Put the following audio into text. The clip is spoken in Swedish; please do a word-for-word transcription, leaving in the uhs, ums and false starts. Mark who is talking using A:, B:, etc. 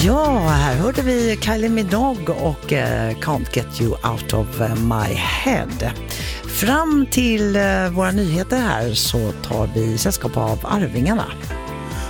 A: Ja, här hörde vi Kylie Minogue och uh, Can't Get You Out of uh, My Head. Fram till uh, våra nyheter här så tar vi sällskap av Arvingarna.